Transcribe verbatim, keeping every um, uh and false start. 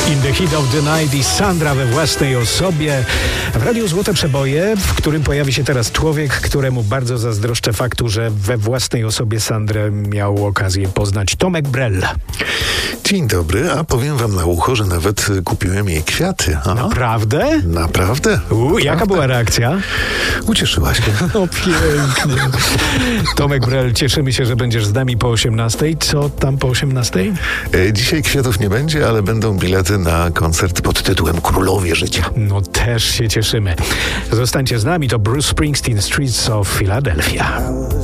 In the Heat of the Night i Sandra we własnej osobie. W Radiu Złote Przeboje, w którym pojawi się teraz człowiek, któremu bardzo zazdroszczę faktu, że we własnej osobie Sandrę miał okazję poznać. Tomek Brel. Dzień dobry, a powiem wam na ucho, że nawet kupiłem jej kwiaty. A? Naprawdę? Naprawdę? U, jaka była reakcja? Ucieszyła się. No pięknie. Tomek Brel, cieszymy się, że będziesz z nami po osiemnastej. Co tam po osiemnastej? E, dzisiaj kwiatów nie będzie, ale będą bilety na koncert pod tytułem Królowie Życia. No też się cieszymy. Zostańcie z nami, to Bruce Springsteen, Streets of Philadelphia.